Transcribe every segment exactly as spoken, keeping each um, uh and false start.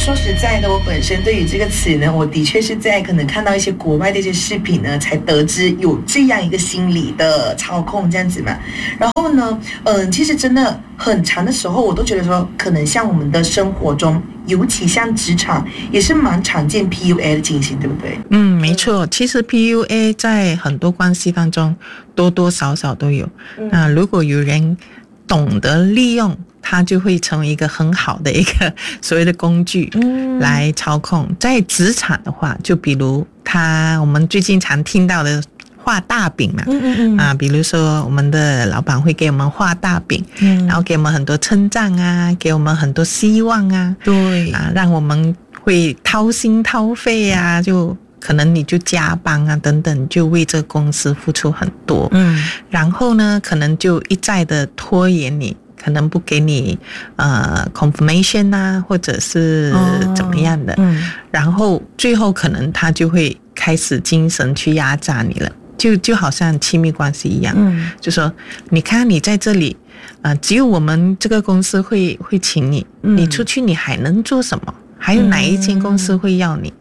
说实在的，我本身对于这个词呢，我的确是在可能看到一些国外的一些视频呢，才得知有这样一个心理的操控这样子嘛。然后呢，嗯，其实真的很长的时候，我都觉得说，可能像我们的生活中，尤其像职场，也是蛮常见 P U A 的进行，对不对？ 嗯，没错。其实 P U A 在很多关系当中多多少少都有。嗯、那如果有人懂得利用，它就会成为一个很好的一个所谓的工具来操控。嗯、在职场的话，就比如他我们最近常听到的画大饼嘛，嗯嗯嗯啊，比如说我们的老板会给我们画大饼，嗯，然后给我们很多称赞啊，给我们很多希望啊， 对啊，让我们会掏心掏肺啊，就可能你就加班啊等等，就为这个公司付出很多，嗯，然后呢，可能就一再的拖延你。可能不给你呃 confirmation 啊，或者是怎么样的，哦嗯、然后最后可能他就会开始精神去压榨你了，就就好像亲密关系一样，嗯、就说你看你在这里，呃，只有我们这个公司会会请你，嗯、你出去你还能做什么？还有哪一间公司会要你？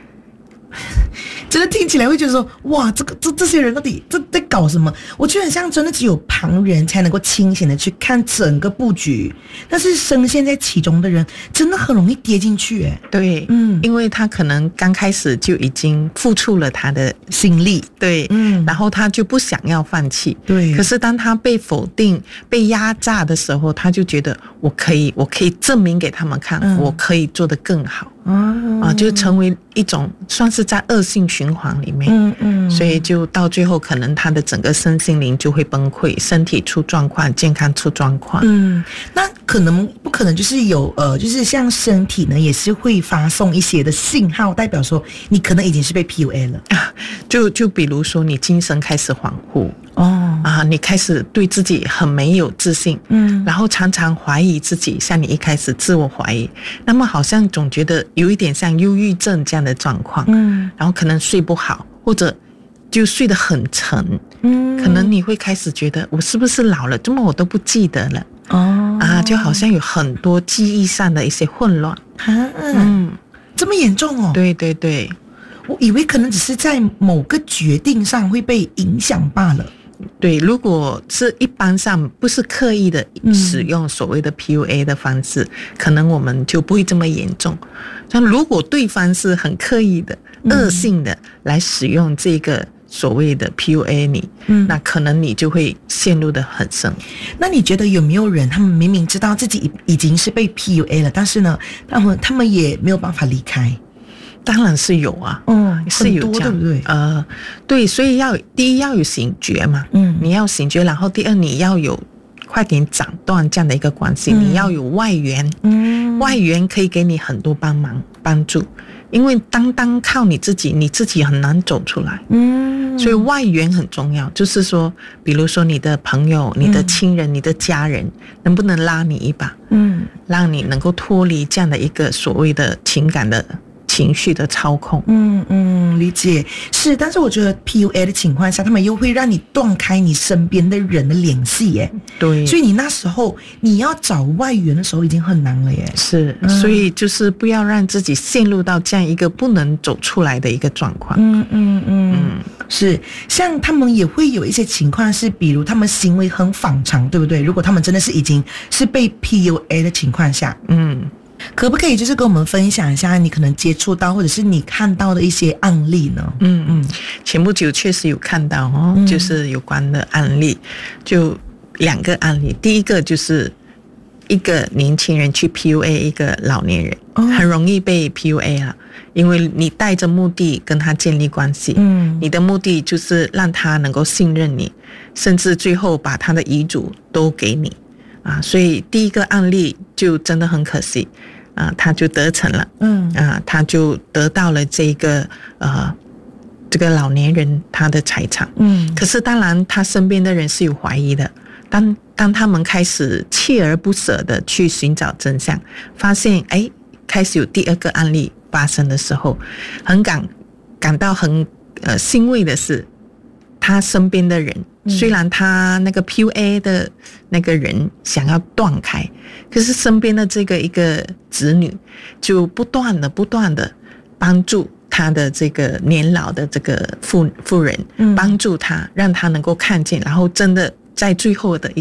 真的听起来会觉得说，哇，这个这这些人到底这在搞什么？我觉得很像真的只有旁人才能够清醒的去看整个布局，但是深陷在其中的人真的很容易跌进去。哎， 对，嗯，因为他可能刚开始就已经付出了他的心力， 对，嗯，然后他就不想要放弃， 对。 可是当他被否定、被压榨的时候，他就觉得我可以，我可以证明给他们看，嗯、我可以做得更好。啊，啊，就成为一种算是在恶性循环里面，嗯嗯，所以就到最后可能他的整个身心灵就会崩溃，身体出状况，健康出状况。 嗯，那可能不可能就是有呃，就是像身体呢也是会发送一些的信号，代表说你可能已经是被 P U A 了。 啊、就就比如说你精神开始恍惚。哦啊，你开始对自己很没有自信，嗯，然后常常怀疑自己，像你一开始自我怀疑，那么好像总觉得有一点像忧郁症这样的状况，嗯，然后可能睡不好，或者就睡得很沉，嗯，可能你会开始觉得我是不是老了，怎么我都不记得了，哦，啊，就好像有很多记忆上的一些混乱， 啊，嗯，这么严重哦？ 对对对， 我以为可能只是在某个决定上会被影响罢了。 对，如果是一般上不是刻意的使用所谓的 P U A 的方式，嗯、可能我们就不会这么严重。但如果对方是很刻意的、嗯、恶性的来使用这个所谓的 P U A 你，嗯、那可能你就会陷入得很深。 那你觉得有没有人，他们明明知道自己已经是被 P U A 了，但是呢，他们他们也没有办法离开？ 当然是有啊，嗯，是有这样， 对不对？ 呃，对，所以要第一要有醒觉嘛，嗯，你要醒觉，然后第二你要有快点斩断这样的一个关系，嗯、你要有外援，嗯，外援可以给你很多帮忙帮助，因为单单靠你自己，你自己很难走出来，嗯，所以外援很重要，就是说，比如说你的朋友、你的亲人、嗯、你的家人，能不能拉你一把，嗯，让你能够脱离这样的一个所谓的情感的。情绪的操控， 嗯嗯，理解是，但是我觉得 P U A 的情况下，他们又会让你断开你身边的人的联系耶， 对， 所以你那时候你要找外援的时候已经很难了耶， 是，嗯、所以就是不要让自己陷入到这样一个不能走出来的一个状况， 嗯嗯嗯嗯，是，像他们也会有一些情况是，比如他们行为很反常，对不对？如果他们真的是已经是被 P U A 的情况下，嗯。可不可以就是跟我们分享一下你可能接触到或者是你看到的一些案例呢？ 嗯嗯，前不久确实有看到哦，嗯、就是有关的案例，就两个案例。第一个就是一个年轻人去 P U A 一个老年人，哦、很容易被 P U A 啊，因为你带着目的跟他建立关系，嗯，你的目的就是让他能够信任你，甚至最后把他的遗嘱都给你。啊，所以第一个案例就真的很可惜，啊，他就得逞了，嗯，啊，他就得到了这个呃这个老年人他的财产，嗯，可是当然他身边的人是有怀疑的，当当他们开始锲而不舍的去寻找真相，发现哎，开始有第二个案例发生的时候，很感感到很呃欣慰的是，他身边的人虽然他那个 P U A 的那个人想要断开，可是身边的这个一个子女就不断的不断的帮助他的这个年老的这个妇妇人，帮助他，让他能够看见，然后真的在最后的一